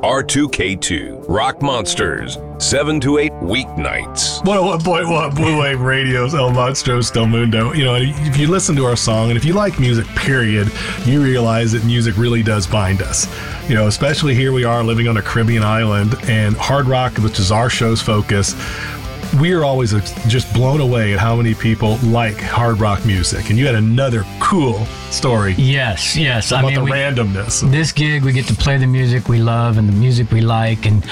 R2K2, Rock Monsters, 7 to 8 weeknights. 101.1 Blue Wave Radio's El Monstros del Mundo. You know, if you listen to our song, and if you like music, period, you realize that music really does bind us. You know, especially here we are living on a Caribbean island, and hard rock, which is our show's focus, we are always just blown away at how many people like hard rock music. And you had another cool story. Yes. About the randomness. This gig, we get to play the music we love and the music we like, and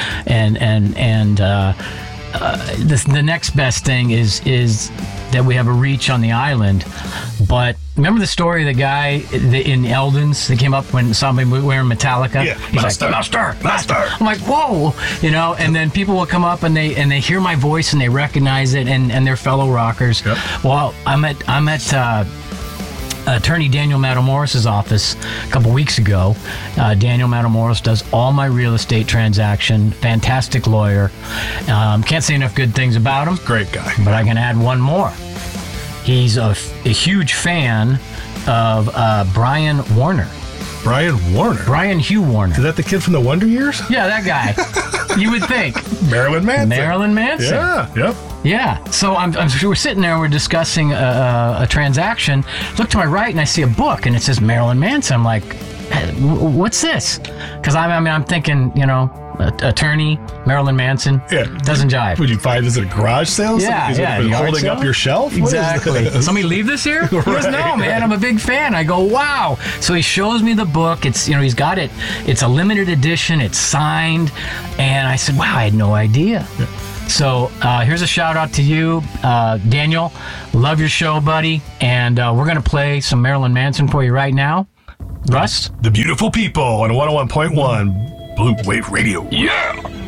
the next best thing is that we have a reach on the island. But remember the story of the guy in Eldon's that came up when somebody wearing Metallica? Yeah, He's Master. like, Master. I'm like, whoa, you know. And then people will come up and they hear my voice and they recognize it, and they're fellow rockers. Yep. Well, I'm at Attorney Daniel Matamoros' office a couple weeks ago. Daniel Matamoros does all my real estate transaction. Fantastic lawyer. Can't say enough good things about him. Great guy. But I can add one more. He's a huge fan of Brian Warner. Brian Warner? Brian Hugh Warner. Is that the kid from the Wonder Years? Yeah, that guy. You would think. Marilyn Manson. Yeah, yep. Yeah, so we're sitting there and we're discussing a transaction. Look to my right and I see a book and it says Marilyn Manson. I'm like, hey, what's this? Because I'm thinking, you know, attorney, Marilyn Manson. Yeah. Doesn't jive. Would you find this at a garage sale? Yeah. Holding up your shelf? Exactly. Somebody leave this here? He goes, no, man, I'm a big fan. I go, wow. So he shows me the book. It's, you know, he's got it. It's a limited edition. It's signed. And I said, wow, I had no idea. Yeah. So here's a shout out to you, Daniel. Love your show, buddy. And we're going to play some Marilyn Manson for you right now. Russ? The Beautiful People on 101.1 Blue Wave Radio. Yeah!